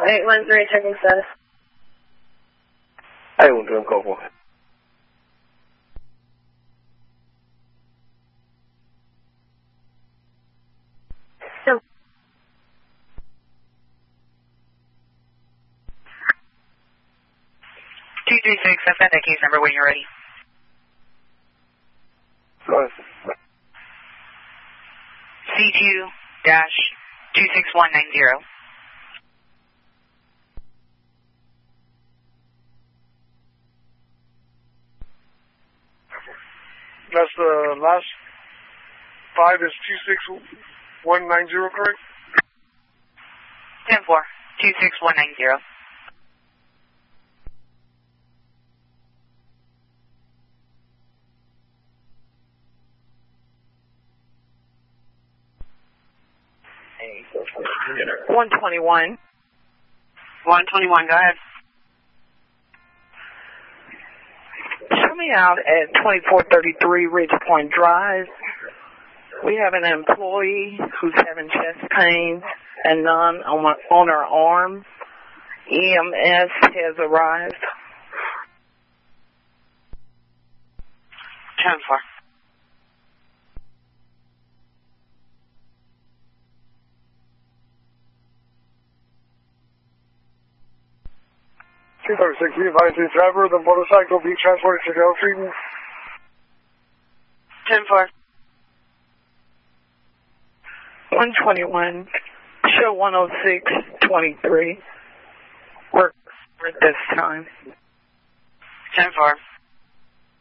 813, checking status. 813, call for. Sure. 236, I've got that case number when you're ready. Go ahead. C2-26190. That's the last 5 is 26190, correct? 10-4, 26190. Hey, 121. 121, go ahead. Show me out at 2433 Ridge Point Drive. We have an employee who's having chest pains and none on her arm. EMS has arrived. 10-4. Be advised the driver of the motorcycle be transported to jail treatment. 10-4. 121. Show 10623. Work at this time. 10-4.